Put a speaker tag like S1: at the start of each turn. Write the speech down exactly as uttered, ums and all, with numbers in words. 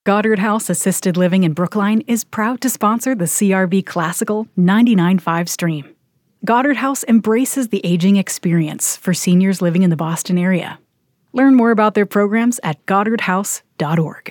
S1: Goddard House Assisted Living in Brookline is proud to sponsor the C R B Classical ninety-nine point five stream. Goddard House embraces the aging experience for seniors living in the Boston area. Learn more about their programs at goddard house dot org.